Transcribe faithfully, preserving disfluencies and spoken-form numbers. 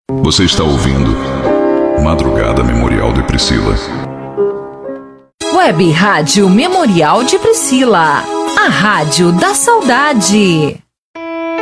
Você está ouvindo Madrugada Memorial de Priscila. Web Rádio Memorial de Priscila, a rádio da saudade.